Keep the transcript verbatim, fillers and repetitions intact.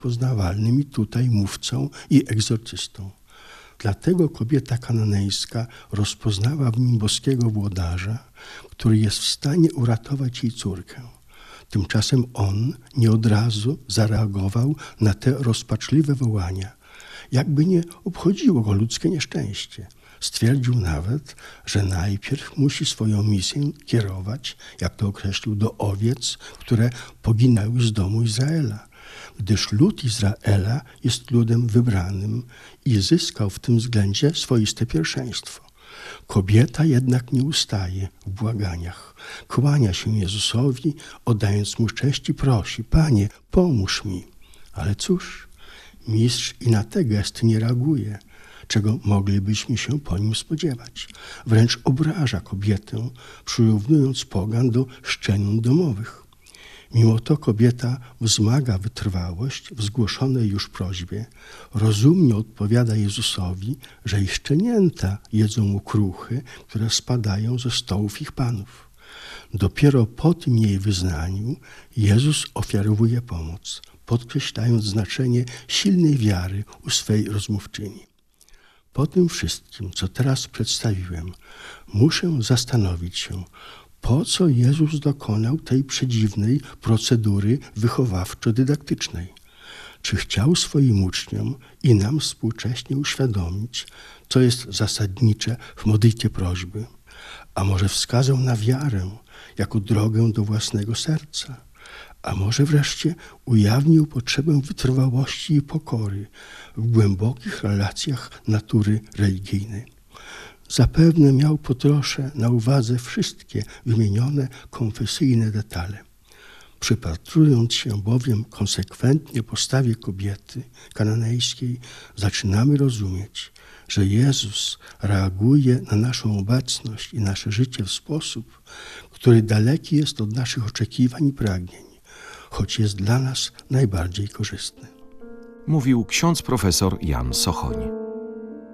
poznawalnym i tutaj mówcą i egzorcystą. Dlatego kobieta kananejska rozpoznała w nim boskiego włodarza, który jest w stanie uratować jej córkę. Tymczasem on nie od razu zareagował na te rozpaczliwe wołania. Jakby nie obchodziło go ludzkie nieszczęście. Stwierdził nawet, że najpierw musi swoją misję kierować, jak to określił, do owiec, które poginęły z domu Izraela, gdyż lud Izraela jest ludem wybranym i zyskał w tym względzie swoiste pierwszeństwo. Kobieta jednak nie ustaje w błaganiach. Kłania się Jezusowi, oddając mu cześć i prosi: Panie, pomóż mi. Ale cóż, mistrz i na te gesty nie reaguje, czego moglibyśmy się po nim spodziewać. Wręcz obraża kobietę, przyrównując pogan do szczeniąt domowych. Mimo to kobieta wzmaga wytrwałość w zgłoszonej już prośbie, rozumnie odpowiada Jezusowi, że i szczenięta jedzą mu kruchy, które spadają ze stołów ich panów. Dopiero po tym jej wyznaniu Jezus ofiarowuje pomoc, podkreślając znaczenie silnej wiary u swej rozmówczyni. Po tym wszystkim, co teraz przedstawiłem, muszę zastanowić się, po co Jezus dokonał tej przedziwnej procedury wychowawczo-dydaktycznej. Czy chciał swoim uczniom i nam współcześnie uświadomić, co jest zasadnicze w modlitwie prośby, a może wskazał na wiarę jako drogę do własnego serca, a może wreszcie ujawnił potrzebę wytrwałości i pokory w głębokich relacjach natury religijnej. Zapewne miał po trosze na uwadze wszystkie wymienione konfesyjne detale. Przypatrując się bowiem konsekwentnie postawie kobiety kananejskiej, zaczynamy rozumieć, że Jezus reaguje na naszą obecność i nasze życie w sposób, który daleki jest od naszych oczekiwań i pragnień, choć jest dla nas najbardziej korzystny. Mówił ksiądz profesor Jan Sochoń.